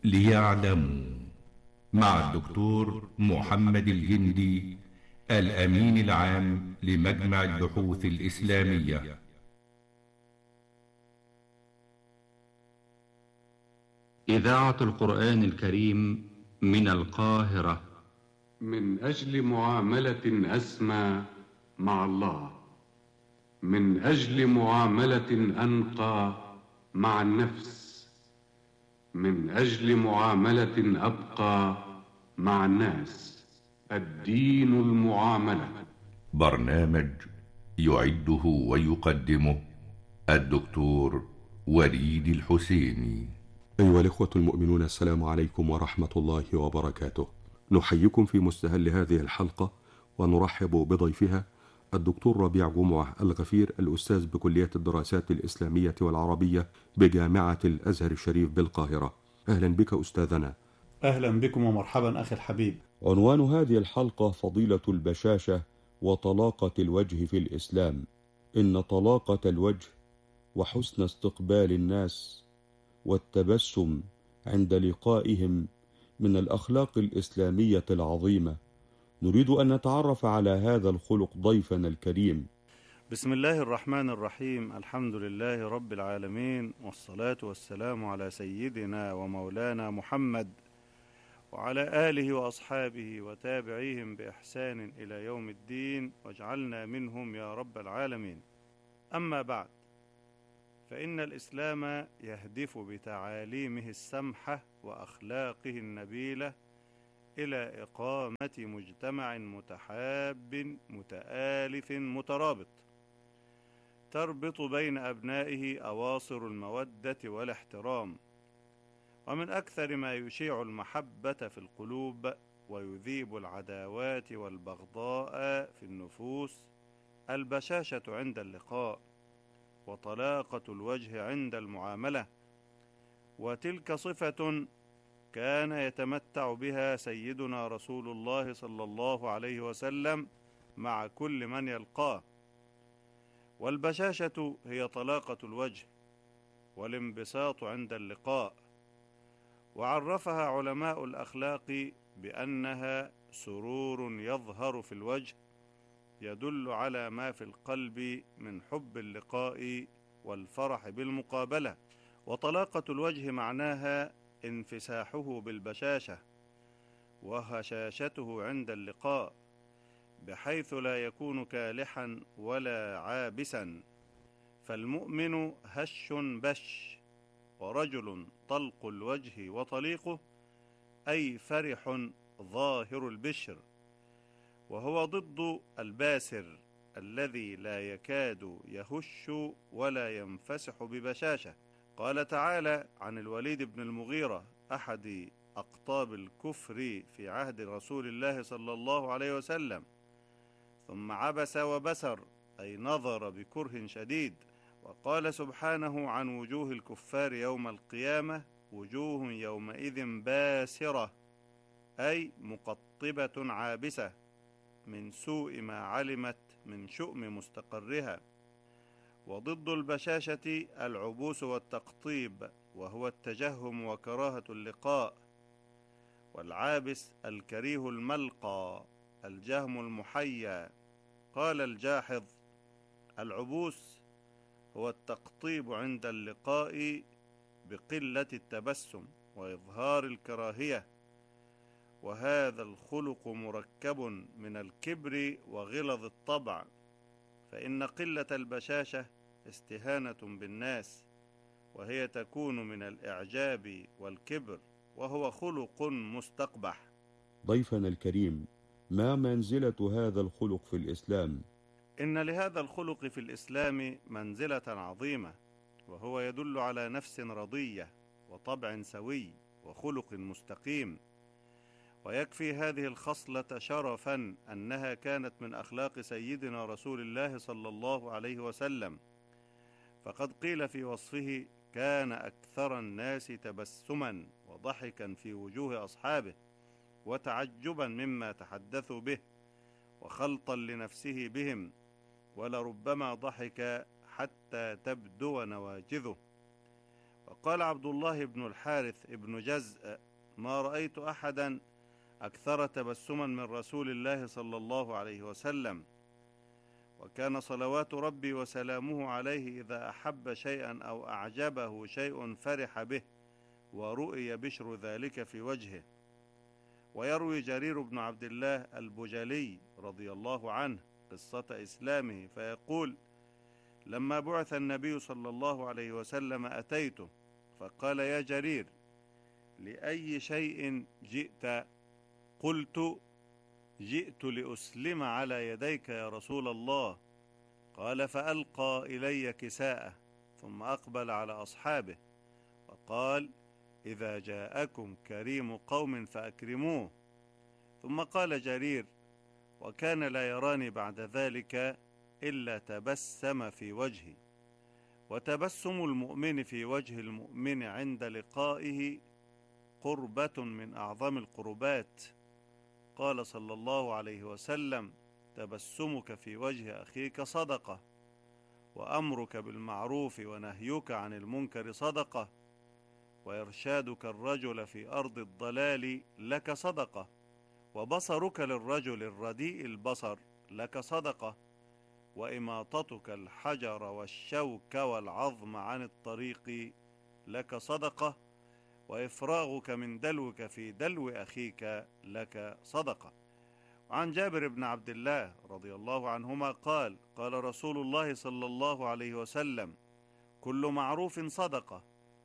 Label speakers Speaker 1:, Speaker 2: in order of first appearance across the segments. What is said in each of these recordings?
Speaker 1: ليعلموا مع الدكتور محمد الجندي الأمين العام لمجمع البحوث الإسلامية.
Speaker 2: إذاعة القرآن الكريم من القاهرة.
Speaker 3: من أجل معاملة أسمى مع الله، من أجل معاملة أنقى مع النفس، من أجل معاملة أبقى مع الناس. الدين المعاملة.
Speaker 1: برنامج يعده ويقدمه الدكتور وليد الحسيني.
Speaker 4: أيها الإخوة المؤمنون، السلام عليكم ورحمة الله وبركاته. نحييكم في مستهل هذه الحلقة ونرحب بضيفها الدكتور ربيع جمعة الغفير، الأستاذ بكلية الدراسات الإسلامية والعربية بجامعة الأزهر الشريف بالقاهرة. أهلا بك أستاذنا.
Speaker 5: أهلا بكم ومرحبا أخي الحبيب.
Speaker 4: عنوان هذه الحلقة فضيلة البشاشة وطلاقة الوجه في الإسلام. إن طلاقة الوجه وحسن استقبال الناس والتبسم عند لقائهم من الأخلاق الإسلامية العظيمة. نريد أن نتعرف على هذا الخلق ضيفنا الكريم.
Speaker 5: بسم الله الرحمن الرحيم. الحمد لله رب العالمين، والصلاة والسلام على سيدنا ومولانا محمد وعلى آله وأصحابه وتابعيهم بإحسان إلى يوم الدين، واجعلنا منهم يا رب العالمين. أما بعد، فإن الإسلام يهدف بتعاليمه السمحة وأخلاقه النبيلة إلى إقامة مجتمع متحاب متآلف مترابط، تربط بين أبنائه أواصر المودة والاحترام. ومن أكثر ما يشيع المحبة في القلوب ويذيب العداوات والبغضاء في النفوس البشاشة عند اللقاء، وطلاقة الوجه عند المعاملة، وتلك صفة كان يتمتع بها سيدنا رسول الله صلى الله عليه وسلم مع كل من يلقاه. والبشاشة هي طلاقة الوجه والانبساط عند اللقاء، وعرفها علماء الأخلاق بأنها سرور يظهر في الوجه يدل على ما في القلب من حب اللقاء والفرح بالمقابلة. وطلاقة الوجه معناها انفساحه بالبشاشة وهشاشته عند اللقاء، بحيث لا يكون كالحا ولا عابسا. فالمؤمن هش بش، ورجل طلق الوجه وطليقه، أي فرح ظاهر البشر، وهو ضد الباسر الذي لا يكاد يهش ولا ينفسح ببشاشة. قال تعالى عن الوليد بن المغيرة أحد أقطاب الكفر في عهد رسول الله صلى الله عليه وسلم: ثم عبس وبسر، أي نظر بكره شديد. وقال سبحانه عن وجوه الكفار يوم القيامة: وجوه يومئذ باسرة، أي مقطبة عابسة من سوء ما علمت من شؤم مستقرها. وضد البشاشة العبوس والتقطيب، وهو التجهم وكراهة اللقاء. والعابس الكريه الملقى، الجهم المحيا. قال الجاحظ: العبوس هو التقطيب عند اللقاء بقلة التبسم وإظهار الكراهية، وهذا الخلق مركب من الكبر وغلظ الطبع، فإن قلة البشاشة استهانة بالناس، وهي تكون من الإعجاب والكبر، وهو خلق مستقبح.
Speaker 4: ضيفنا الكريم، ما منزلة هذا الخلق في الإسلام؟
Speaker 5: إن لهذا الخلق في الإسلام منزلة عظيمة، وهو يدل على نفس رضية وطبع سوي وخلق مستقيم. ويكفي هذه الخصلة شرفا أنها كانت من أخلاق سيدنا رسول الله صلى الله عليه وسلم، فقد قيل في وصفه: كان أكثر الناس تبسما وضحكا في وجوه أصحابه، وتعجبا مما تحدثوا به، وخلطا لنفسه بهم، ولربما ضحك حتى تبدو نواجذه. وقال عبد الله بن الحارث بن جزء: ما رأيت أحدا أكثر تبسما من رسول الله صلى الله عليه وسلم، وكان صلوات ربي وسلامه عليه إذا أحب شيئا أو أعجبه شيء فرح به، ورؤي بشر ذلك في وجهه. ويروي جرير بن عبد الله البجلي رضي الله عنه قصة إسلامه فيقول: لما بعث النبي صلى الله عليه وسلم أتيته فقال: يا جرير، لأي شيء جئت؟ قلت: جئت لأسلم على يديك يا رسول الله. قال: فألقى إلي كساءه، ثم أقبل على أصحابه وقال: إذا جاءكم كريم قوم فأكرموه. ثم قال جرير: وكان لا يراني بعد ذلك إلا تبسم في وجهي. وتبسم المؤمن في وجه المؤمن عند لقائه قربة من أعظم القربات. قال صلى الله عليه وسلم: تبسمك في وجه أخيك صدقة، وأمرك بالمعروف ونهيك عن المنكر صدقة، وإرشادك الرجل في أرض الضلال لك صدقة، وبصرك للرجل الرديء البصر لك صدقة، وإماطتك الحجر والشوك والعظم عن الطريق لك صدقة، وإفراغك من دلوك في دلو أخيك لك صدقة. وعن جابر بن عبد الله رضي الله عنهما قال: قال رسول الله صلى الله عليه وسلم: كل معروف صدقة،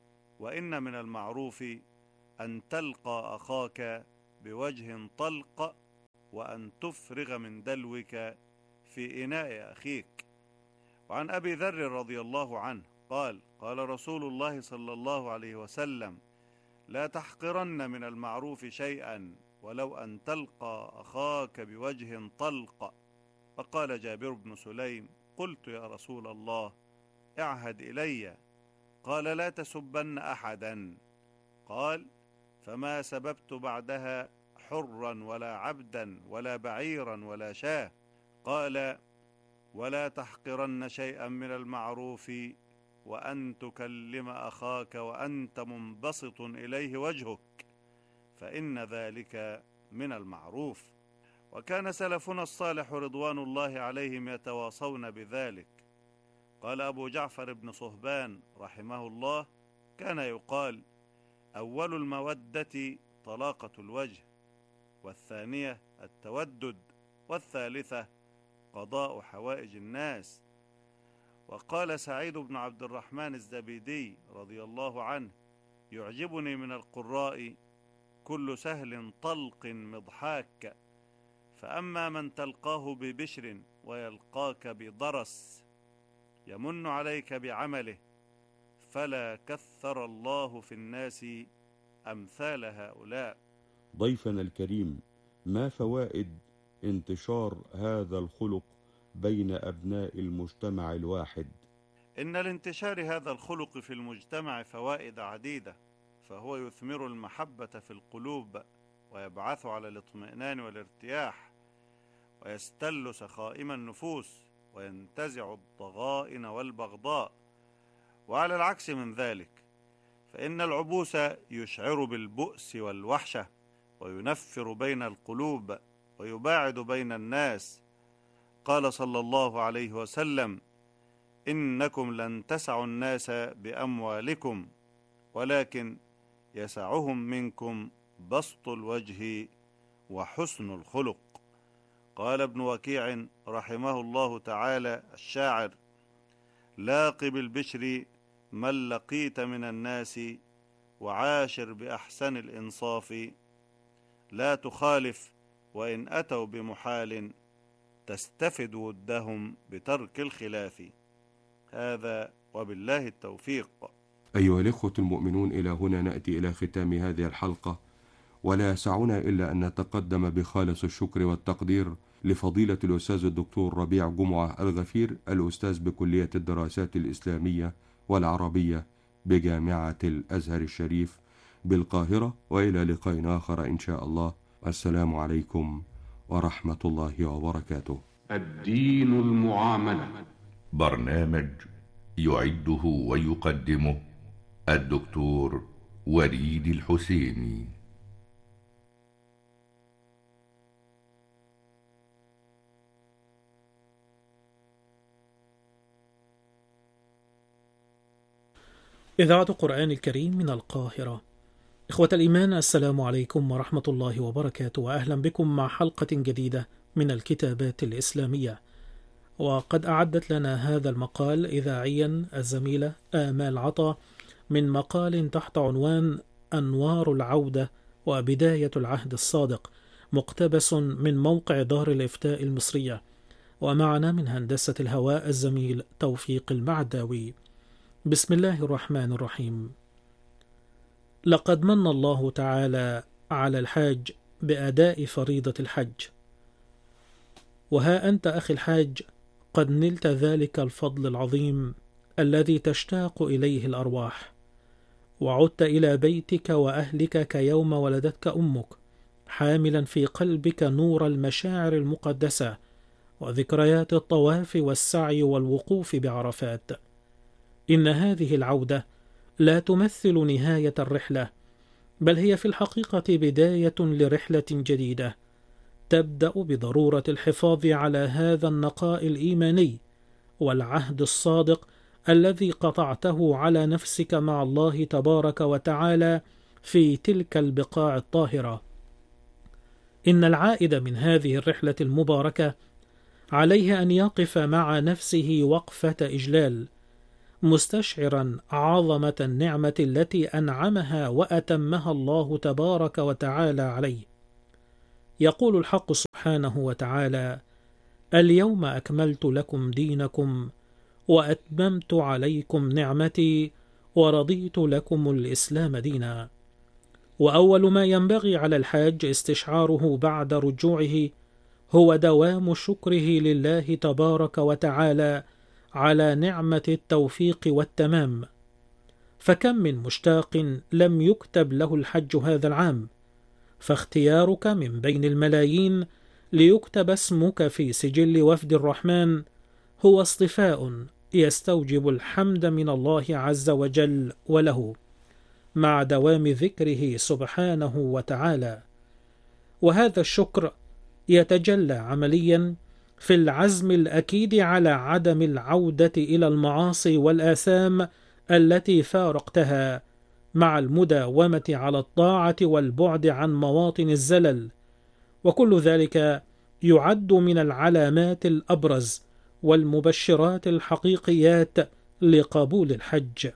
Speaker 5: وإن من المعروف أن تلقى أخاك بوجه طلق، وأن تفرغ من دلوك في إناء أخيك. وعن أبي ذر رضي الله عنه قال: قال رسول الله صلى الله عليه وسلم: لا تحقرن من المعروف شيئا ولو أن تلقى أخاك بوجه طلق. فقال جابر بن سليم: قلت يا رسول الله اعهد إلي. قال: لا تسبن أحدا. قال: فما سببت بعدها حرا ولا عبدا ولا بعيرا ولا شاه. قال: ولا تحقرن شيئا من المعروف وأن تكلم أخاك وأنت منبسط إليه وجهك، فإن ذلك من المعروف. وكان سلفنا الصالح رضوان الله عليهم يتواصون بذلك. قال أبو جعفر بن صهبان رحمه الله: كان يقال: أول المودة طلاقة الوجه، والثانية التودد، والثالثة قضاء حوائج الناس. وقال سعيد بن عبد الرحمن الزبيدي رضي الله عنه: يعجبني من القراء كل سهل طلق مضحاك، فأما من تلقاه ببشر ويلقاك بضرس يمن عليك بعمله، فلا كثر الله في الناس أمثال هؤلاء.
Speaker 4: ضيفنا الكريم، ما فوائد انتشار هذا الخلق بين أبناء المجتمع الواحد؟
Speaker 5: إن لانتشار هذا الخلق في المجتمع فوائد عديدة، فهو يثمر المحبة في القلوب، ويبعث على الاطمئنان والارتياح، ويستل سخائم النفوس، وينتزع الضغائن والبغضاء. وعلى العكس من ذلك، فإن العبوس يشعر بالبؤس والوحشة، وينفر بين القلوب، ويباعد بين الناس. قال صلى الله عليه وسلم: إنكم لن تسعوا الناس بأموالكم، ولكن يسعهم منكم بسط الوجه وحسن الخلق. قال ابن وكيع رحمه الله تعالى الشاعر: لاق بالبشر من لقيت من الناس، وعاشر بأحسن الإنصاف، لا تخالف وإن أتوا بمحال، تستفد ودهم بترك الخلاف. هذا وبالله التوفيق.
Speaker 6: أيها الإخوة المؤمنون، إلى هنا نأتي إلى ختام هذه الحلقة، ولا يسعنا إلا أن نتقدم بخالص الشكر والتقدير لفضيلة الأستاذ الدكتور ربيع جمعة الغفير، الأستاذ بكلية الدراسات الإسلامية والعربية بجامعة الأزهر الشريف بالقاهرة. وإلى لقاء آخر إن شاء الله. السلام عليكم ورحمة الله وبركاته.
Speaker 3: الدين المعاملة،
Speaker 1: برنامج يعده ويقدمه الدكتور وليد الحسيني.
Speaker 7: إذاعة القرآن الكريم من القاهرة. إخوة الإيمان، السلام عليكم ورحمة الله وبركاته، وأهلا بكم مع حلقة جديدة من الكتابات الإسلامية. وقد أعدت لنا هذا المقال إذاعيا الزميلة آمال عطا من مقال تحت عنوان أنوار العودة وبداية العهد الصادق، مقتبس من موقع دار الإفتاء المصرية. ومعنا من هندسة الهواء الزميل توفيق المعداوي. بسم الله الرحمن الرحيم. لقد من الله تعالى على الحاج بأداء فريضة الحج، وها أنت أخي الحاج قد نلت ذلك الفضل العظيم الذي تشتاق إليه الأرواح، وعدت إلى بيتك وأهلك كيوم ولدتك أمك، حاملا في قلبك نور المشاعر المقدسة وذكريات الطواف والسعي والوقوف بعرفات. إن هذه العودة لا تمثل نهاية الرحلة، بل هي في الحقيقة بداية لرحلة جديدة تبدأ بضرورة الحفاظ على هذا النقاء الإيماني والعهد الصادق الذي قطعته على نفسك مع الله تبارك وتعالى في تلك البقاع الطاهرة. إن العائد من هذه الرحلة المباركة عليه أن يقف مع نفسه وقفة إجلال، مستشعرا عظمة النعمة التي أنعمها وأتمها الله تبارك وتعالى عليه. يقول الحق سبحانه وتعالى: اليوم أكملت لكم دينكم وأتممت عليكم نعمتي ورضيت لكم الإسلام دينا. وأول ما ينبغي على الحاج استشعاره بعد رجوعه هو دوام شكره لله تبارك وتعالى على نعمة التوفيق والتمام. فكم من مشتاق لم يكتب له الحج هذا العام، فاختيارك من بين الملايين ليكتب اسمك في سجل وفد الرحمن هو اصطفاء يستوجب الحمد من الله عز وجل وله، مع دوام ذكره سبحانه وتعالى. وهذا الشكر يتجلى عمليا في العزم الأكيد على عدم العودة إلى المعاصي والآثام التي فارقتها، مع المداومة على الطاعة والبعد عن مواطن الزلل. وكل ذلك يعد من العلامات الأبرز والمبشرات الحقيقيات لقبول الحج.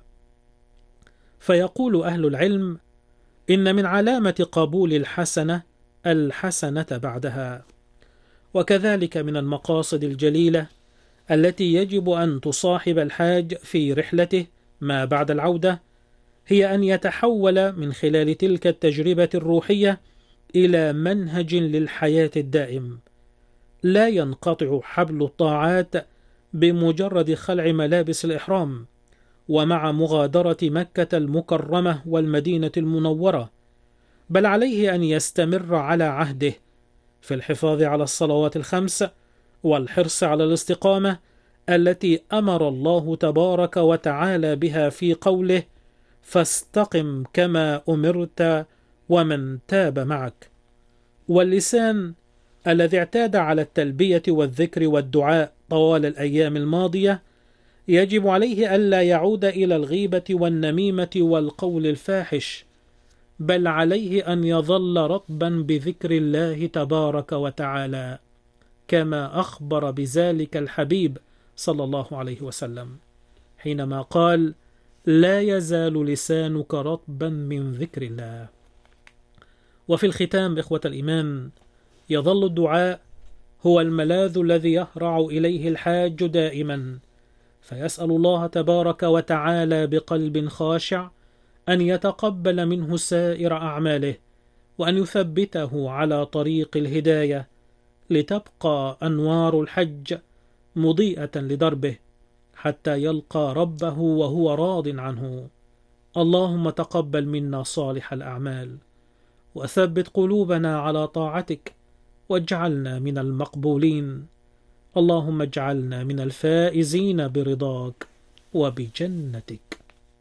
Speaker 7: فيقول أهل العلم: إن من علامة قبول الحسنة الحسنة بعدها. وكذلك من المقاصد الجليلة التي يجب أن تصاحب الحاج في رحلته ما بعد العودة هي أن يتحول من خلال تلك التجربة الروحية إلى منهج للحياة الدائم. لا ينقطع حبل الطاعات بمجرد خلع ملابس الإحرام ومع مغادرة مكة المكرمة والمدينة المنورة، بل عليه أن يستمر على عهده في الحفاظ على الصلوات الخمس والحرص على الاستقامة التي أمر الله تبارك وتعالى بها في قوله: فاستقم كما أمرت ومن تاب معك. واللسان الذي اعتاد على التلبية والذكر والدعاء طوال الأيام الماضية يجب عليه ألا يعود إلى الغيبة والنميمة والقول الفاحش، بل عليه أن يظل رطبا بذكر الله تبارك وتعالى، كما أخبر بذلك الحبيب صلى الله عليه وسلم حينما قال: لا يزال لسانك رطبا من ذكر الله. وفي الختام إخوة الإيمان، يظل الدعاء هو الملاذ الذي يهرع إليه الحاج دائما، فيسأل الله تبارك وتعالى بقلب خاشع أن يتقبل منه سائر أعماله، وأن يثبته على طريق الهداية، لتبقى أنوار الحج مضيئة لدربه حتى يلقى ربه وهو راض عنه. اللهم تقبل منا صالح الأعمال، وثبت قلوبنا على طاعتك، واجعلنا من المقبولين. اللهم اجعلنا من الفائزين برضاك وبجنتك.